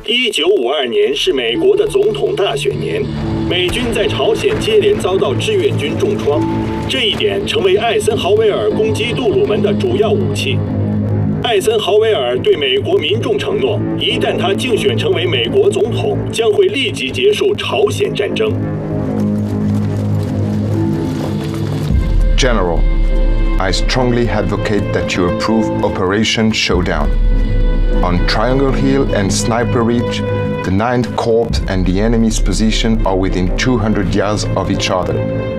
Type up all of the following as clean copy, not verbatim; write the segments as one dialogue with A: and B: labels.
A: 1952年是美国的总统大选年，美军在朝鲜接连遭到志愿军重创，这一点成为艾森豪威尔攻击杜鲁门的主要武器。艾森豪威尔对美国民众承诺，一旦他竞选成为美国总统，将会立即结束朝鲜战争。
B: General, I strongly advocate that you approve Operation Showdown. On Triangle Hill and Sniper Ridge, the 9th Corps and the enemy's position are within 200 yards of each other.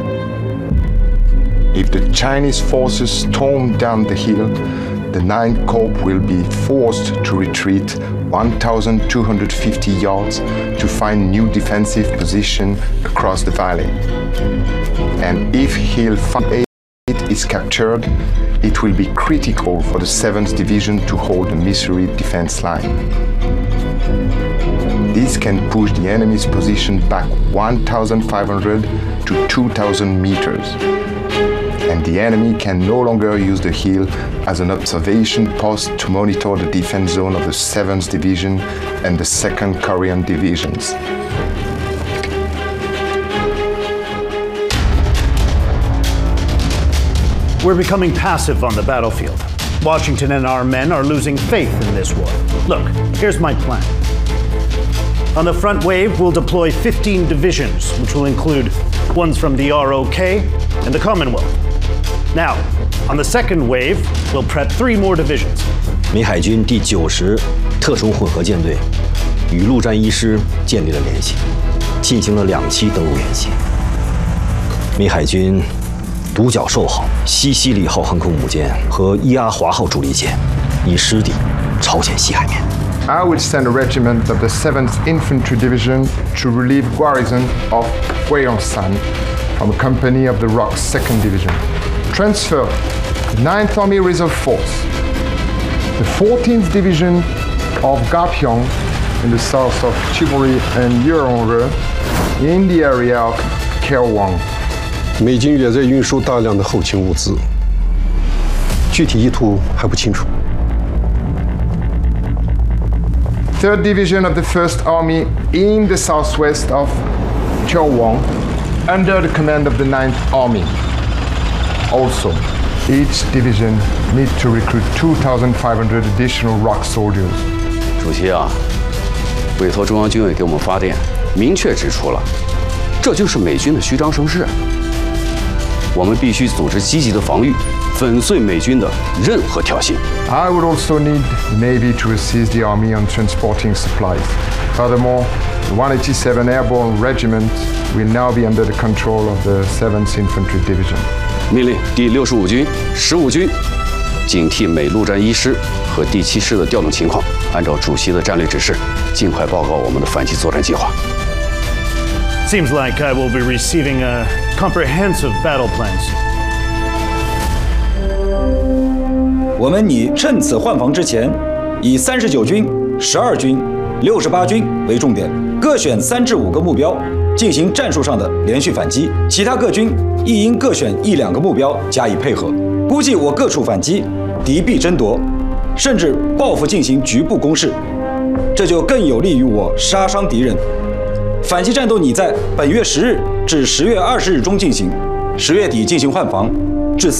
B: If the Chinese forces storm down the hill, the 9th Corps will be forced to retreat 1,250 yards to find new defensive position across the valley. And if Hill 5 is captured, it will be critical for the 7th Division to hold the Missouri defense line. This can push the enemy's position back 1,500 to 2,000 meters. And the enemy can no longer use the hill as an observation post to monitor the defense zone of the 7th Division and the 2nd Korean Divisions.
C: We're becoming passive on the battlefield. Washington and our men are losing faith in this war. Look, here's my plan. On the front wave, we'll deploy 15 divisions, which will include ones from the ROK and the Commonwealth. Now, on the second wave, we'll prep 3 more divisions.
D: 美海军第90特殊混合舰队与陆战一师建立了联系，进行了2期登陆演习。美海军独角兽号、西西里号航空母舰和伊阿华号主力舰已师抵朝鲜西海面。
B: I will send a regiment of the 7th Infantry Division to relieve garrison of Hwaeongsan from a company of the ROK 2nd Division. Transfer the 9th Army Reserve Force, the 14th Division of Gapyeong in the south of Chibori and Yeonreung in the area of Kaewang.
E: 美军也在运输大量的后勤物资，具体意图还不清楚。
B: 3rd Division of the 1st Army in the southwest of Cheolwang, under the command of the 9th Army. Also, each division needs to recruit 2,500 additional ROK soldiers.
F: 主席啊，委托中央军委给我们发电，明确指出了，这就是美军的虚张声势。我们必须组织积极的防御，粉碎美军的任何挑衅。
B: I would also need the Navy to assist the Army on transporting supplies. Furthermore, the 187 Airborne Regiment will now be under the control of the 7th Infantry Division.
F: 命令第65军、15军警惕美陆战一师和第7师的调动情况，按照主席的战略指示，尽快报告我们的反击作战计划。
C: Seems like I will be receiving a comprehensive battle plan soon.
G: 我们拟趁此换防之前，以39军、12军、68军为重点，各选3至5个目标，进行战术上的连续反击。其他各军亦应各选1、2个目标加以配合。估计我各处反击，敌必争夺，甚至报复进行局部攻势，这就更有利于我杀伤敌人。反击战斗拟在本月10日至10月20日中进行，10月底进行换防。